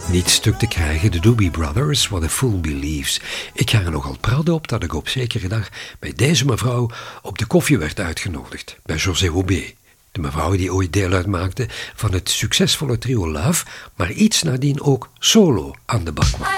Niet stuk te krijgen, de Doobie Brothers, What a Fool Believes. Ik ga er nogal proud op dat ik op zekere dag bij deze mevrouw op de koffie werd uitgenodigd, bij José Houbé. De mevrouw die ooit deel uitmaakte van het succesvolle trio Love, maar iets nadien ook solo aan de bak kwam.